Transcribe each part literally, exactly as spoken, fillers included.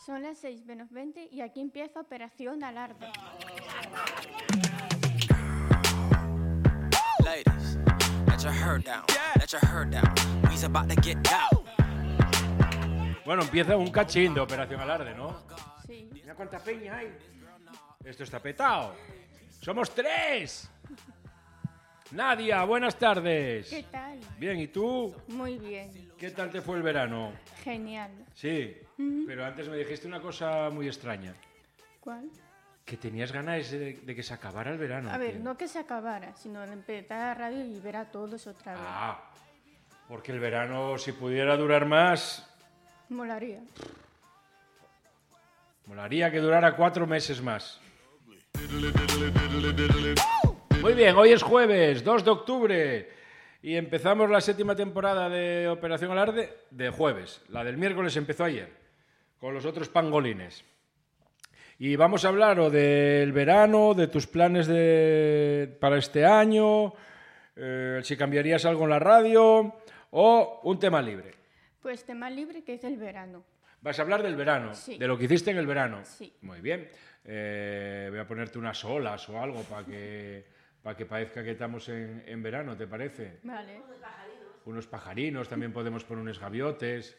Son las seis menos veinte y aquí empieza Operación Alarde. Ladies, let your hair down, let your hair down. We's about to get down. Bueno, empieza un cachín de Operación Alarde, ¿no? Sí. Mira cuánta peña hay. Esto está petado. ¡Somos tres! Nadia, buenas tardes. ¿Qué tal? Bien, ¿y tú? Muy bien. ¿Qué tal te fue el verano? Genial. Sí, uh-huh. Pero antes me dijiste una cosa muy extraña. ¿Cuál? Que tenías ganas de, de que se acabara el verano. A ver, tío. no que se acabara, sino de empezar la radio y ver a todos otra vez. Ah, porque el verano, si pudiera durar más... Molaría. Molaría que durara cuatro meses más. Muy bien, hoy es jueves, dos de octubre, y empezamos la séptima temporada de Operación Alarde de jueves. La del miércoles empezó ayer, con los otros pangolines. Y vamos a hablar o del verano, de tus planes de, para este año, eh, si cambiarías algo en la radio, o un tema libre. Pues tema libre, que es el verano. ¿Vas a hablar del verano? Sí. ¿De lo que hiciste en el verano? Sí. Muy bien. Eh, voy a ponerte unas olas o algo para que, para que parezca que estamos en, en verano, ¿te parece? Vale. Unos pajarinos. Unos pajarinos, también podemos poner unos gaviotes.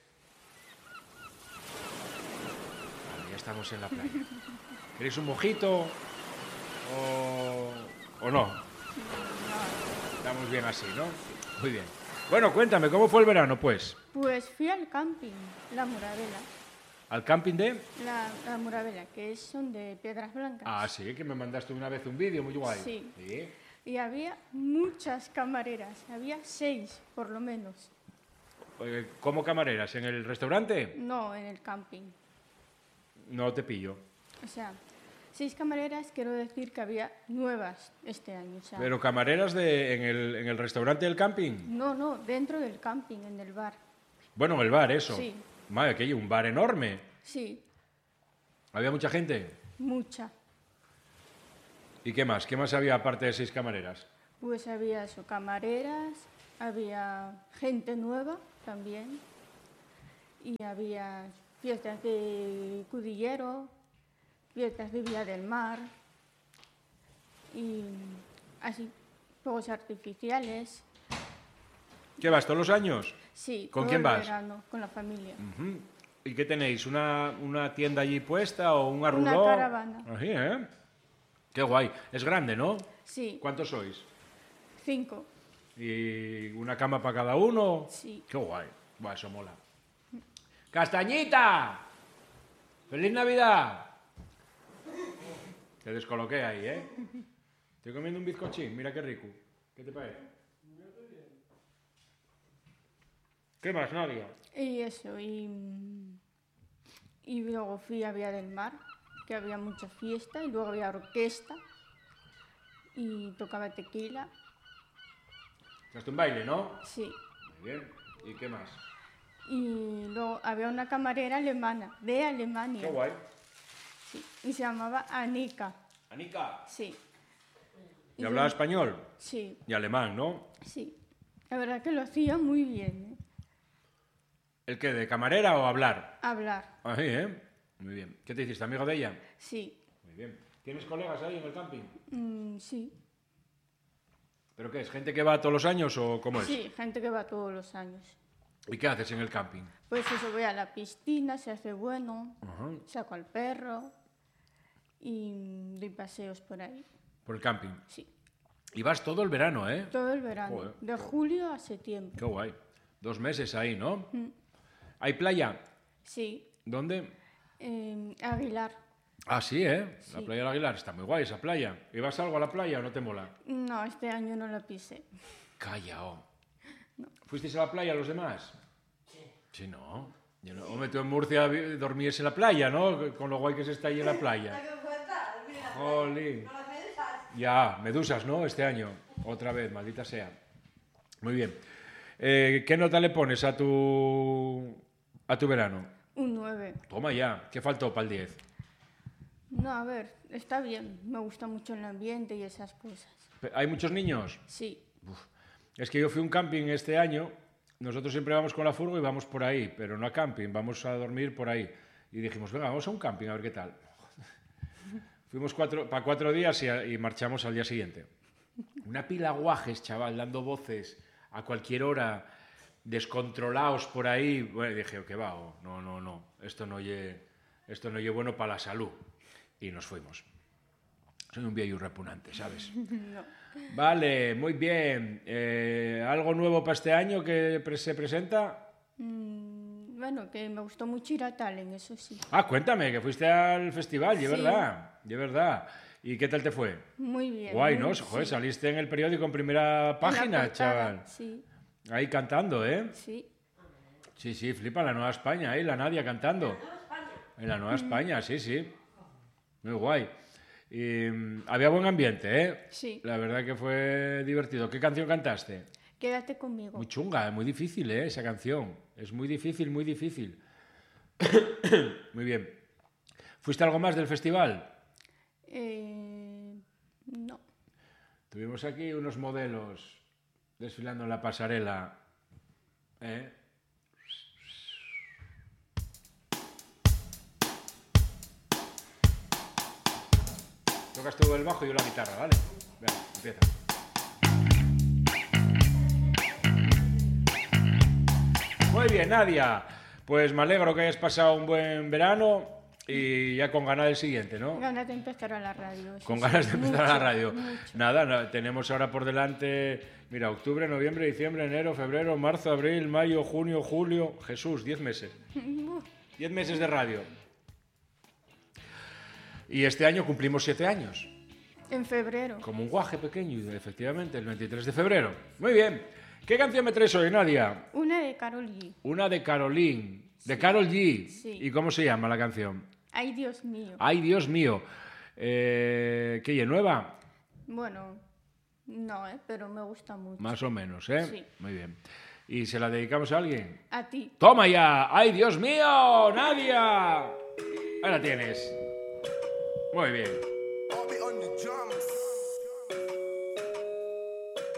Vale, ya estamos en la playa. ¿Queréis un mojito o, o no? No. Estamos bien así, ¿no? Muy bien. Bueno, cuéntame, ¿cómo fue el verano, pues? Pues fui al camping, La Muravela. ¿Al camping de...? La, la Muravela, que es son de Piedras Blancas. Ah, sí, que me mandaste una vez un vídeo muy guay. Sí. ¿Sí? Y había muchas camareras, había seis, por lo menos. ¿Cómo camareras? ¿En el restaurante? No, en el camping. No te pillo. O sea, seis camareras, quiero decir que había nuevas este año. O sea, ¿Pero camareras de, en, el, en el restaurante del camping? No, no, dentro del camping, en el bar. Bueno, en el bar, eso. Sí. Madre, que hay un bar enorme. Sí, ¿Había mucha gente? mucha. ¿Y qué más? ¿Qué más había aparte de seis camareras? Pues había eso, camareras, había gente nueva también, y había fiestas de Cudillero, fiestas de Villa del Mar, y así, fuegos artificiales. ¿Qué vas, todos los años? Sí, ¿Con todo quién el vas? verano, con la familia. Uh-huh. ¿Y qué tenéis? ¿Una, una tienda allí puesta o un arruló? Una caravana. Así, ¿eh? Qué guay. Es grande, ¿no? Sí, ¿Cuántos sois? cinco. ¿Y una cama para cada uno? Sí. Qué guay. Buah, eso mola. ¡Castañita! ¡Feliz Navidad! Te descoloqué ahí, ¿eh? Estoy comiendo un bizcochín. Mira qué rico. ¿Qué te parece? ¿Qué más, Nadia? Y eso, y, y luego fui a Villa del Mar, que había mucha fiesta, y luego había orquesta, y tocaba tequila. ¿Echaste un baile, no? Sí. Muy bien. ¿Y qué más? Y luego había una camarera alemana, de Alemania. Qué guay. Sí, y se llamaba Anika. Anika. Sí. ¿Y hablaba español? Sí, Y alemán, ¿no? sí. La verdad que lo hacía muy bien, ¿eh? ¿El qué? ¿De camarera o hablar? Hablar. Ahí, ¿eh? Muy bien. ¿Qué te hiciste, amigo de ella? Sí. Muy bien. ¿Tienes colegas ahí en el camping? Mm, sí. ¿Pero qué es? ¿Gente que va todos los años o cómo es? Sí, gente que va todos los años. ¿Y qué haces en el camping? Pues eso, voy a la piscina, se hace bueno, Ajá. saco al perro y doy paseos por ahí. Por el camping. Sí, Y vas todo el verano, ¿eh? todo el verano, Joder. de julio a septiembre. Qué guay. Dos meses ahí, ¿no? Mm. ¿Hay playa? Sí, ¿Dónde? eh, Aguilar. Ah, sí, ¿eh? La Sí. playa del Aguilar. Está muy guay esa playa. ¿Y vas algo a la playa o no te mola? No, este año no lo pisé. Calla, oh. ¿Fuisteis a la playa los demás? Sí. Sí, no. Yo no. Hombre, tú en Murcia vi- dormías en la playa, ¿no? Con lo guay que se está ahí en la playa. Jolín. Ya, medusas, ¿no? Este año. Otra vez, maldita sea. Muy bien. Eh, ¿Qué nota le pones a tu, a tu verano? Un nueve. Toma ya. ¿Qué faltó para el diez? No, a ver, está bien. Me gusta mucho el ambiente y esas cosas. ¿Hay muchos niños? Sí, Uf. Es que yo fui a un camping este año. Nosotros siempre vamos con la furgo y vamos por ahí, pero no a camping, vamos a dormir por ahí. Y dijimos, venga, vamos a un camping a ver qué tal. Fuimos cuatro, para cuatro días y, y marchamos al día siguiente. Una pila de guajes, chaval, dando voces a cualquier hora, descontrolados por ahí. Bueno, dije, ¿qué va? Oh, no, no, no, esto no lle, esto no lle bueno para la salud. Y nos fuimos. Soy un viejo repugnante, ¿sabes? No. Vale, muy bien. Eh, ¿Algo nuevo para este año que pre se presenta? Mm, bueno, que me gustó mucho ir a Tallinn, eso sí. Ah, cuéntame, que fuiste al festival, y es Sí. verdad, y es verdad. ¿Y qué tal te fue? Muy bien. Guay, muy- ¿no? Joder, sí. saliste en el periódico en primera En la página, portada, chaval. Sí, Ahí cantando, ¿eh? sí. Sí, sí, flipa la Nueva España, ahí la Nadia cantando. En la Nueva España, sí, sí. Muy guay. Y mm, había buen ambiente, ¿eh? Sí. La verdad que fue divertido. ¿Qué canción cantaste? Quédate conmigo. Muy chunga, muy difícil, ¿eh? Esa canción. Es muy difícil, muy difícil. Muy bien. ¿Fuiste a algo más del festival? Eh, no. Tuvimos aquí unos modelos desfilando en la pasarela. ¿Eh? Tocas tú el bajo y yo la guitarra, ¿vale? Venga, empieza. Muy bien, Nadia. Pues me alegro que hayas pasado un buen verano y ya con ganas del siguiente, ¿no? Ganas de empezar a la radio. eso Con sí. ganas de empezar a la Mucho, radio. mucho. Nada, no, tenemos ahora por delante, mira, octubre, noviembre, diciembre, enero, febrero, marzo, abril, mayo, junio, julio. Jesús, diez meses. Diez meses de radio. Y este año cumplimos siete años. En febrero. Como un guaje pequeño, efectivamente, el veintitrés de febrero. Muy bien. ¿Qué canción me traes hoy, Nadia? Una de Karol G. Una de Caroline. De Karol G. Sí. ¿Y cómo se llama la canción? Ay, Dios mío. Ay, Dios mío. Eh, ¿Qué es nueva? Bueno, no, ¿eh? Pero me gusta mucho. Más o menos, ¿eh? Sí. Muy bien. ¿Y se la dedicamos a alguien? A ti. ¡Toma ya! ¡Ay, Dios mío! ¡Nadia! Ahí la tienes. Muy bien.